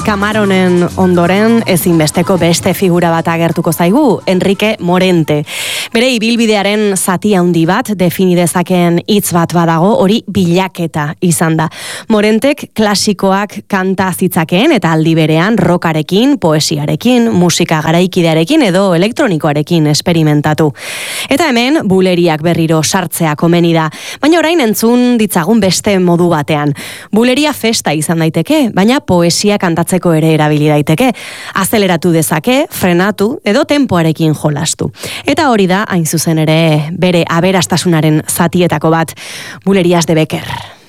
Camaronen ondoren ezinbesteko beste figura bat agertuko zaigu, Enrique Morente. Bere ibilbidearen zati handi bat defini dezakeen hitz bat badago, hori bilaketa izan da. Morentek klasikoak kanta zitzakeen eta aldi berean rockarekin, poesiarekin, musika garaikidearekin edo elektronikoarekin esperimentatu. Eta hemen buleriak berriro sartzea komeni da, baina orain entzun ditzagun beste modu batean. Buleria festa izan daiteke, baina poesia kantatzeko ere erabili daiteke. Azeleratu dezake, frenatu edo tempoarekin jolastu. Eta hori da, hain zuzen ere, bere aberastasunaren zatietako bat, Bulerias de Becker.